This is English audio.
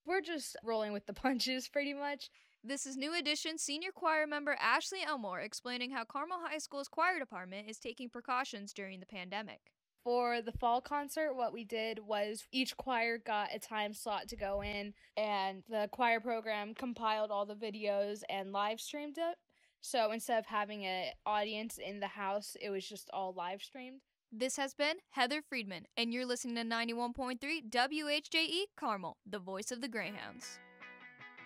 We're just rolling with the punches pretty much. This is New Edition senior choir member Ashley Elmore explaining how Carmel High School's choir department is taking precautions during the pandemic. For the fall concert, what we did was each choir got a time slot to go in, and the choir program compiled all the videos and live streamed it. So instead of having an audience in the house, it was just all live streamed. This has been Heather Friedman, and you're listening to 91.3 WHJE Carmel, the voice of the Greyhounds.